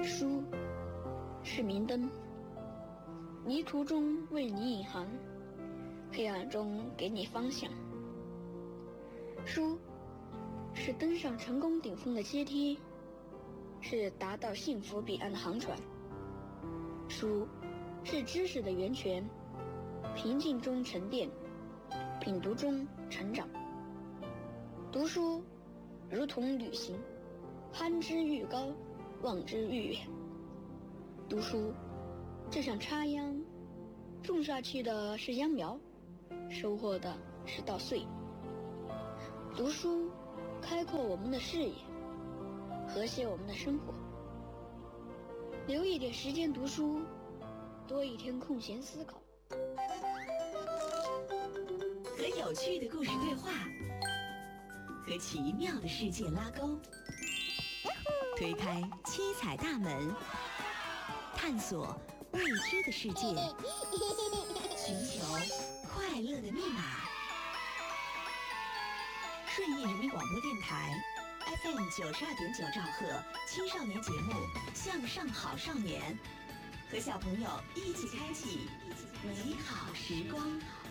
书是明灯，迷途中为你引航，黑暗中给你方向。书是登上成功顶峰的阶梯，是达到幸福彼岸的航船。书是知识的源泉，平静中沉淀，品读中成长。读书如同旅行，攀之愈高，望之愈远。读书就像插秧，种下去的是秧苗，收获的是稻穗。读书开阔我们的视野，和谐我们的生活。留一点时间读书，多一天空闲思考。 和有趣的故事对话，和奇妙的世界拉钩，推开七彩大门，探索未知的世界，寻求快乐的密码。顺义人民广播电台 FM 92.9兆赫青少年节目《向上好少年》，和小朋友一起开启美好时光。